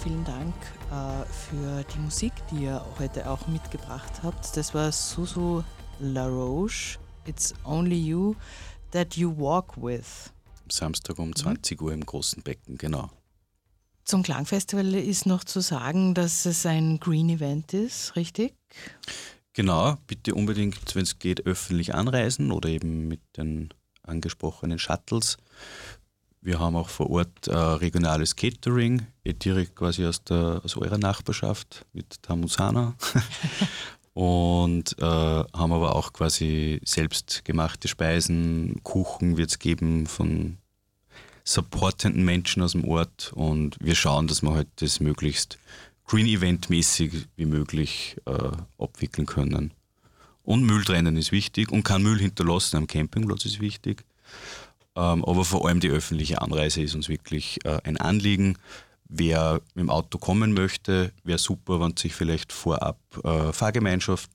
vielen Dank für die Musik, die ihr heute auch mitgebracht habt. Das war Susu LaRoche, It's Only You That You Walk With. Samstag um 20 Uhr im Großen Becken, genau. Zum Klangfestival ist noch zu sagen, dass es ein Green Event ist, richtig? Genau, bitte unbedingt, wenn es geht, öffentlich anreisen oder eben mit den angesprochenen Shuttles. Wir haben auch vor Ort regionales Catering, direkt quasi aus eurer Nachbarschaft mit Tamusana. Und haben aber auch quasi selbstgemachte Speisen, Kuchen wird es geben von supportenden Menschen aus dem Ort. Und wir schauen, dass wir halt das möglichst Green-Event-mäßig wie möglich abwickeln können. Und Müll trennen ist wichtig und kein Müll hinterlassen am Campingplatz ist wichtig. Aber vor allem die öffentliche Anreise ist uns wirklich ein Anliegen. Wer mit dem Auto kommen möchte, wäre super, wenn sich vielleicht vorab Fahrgemeinschaften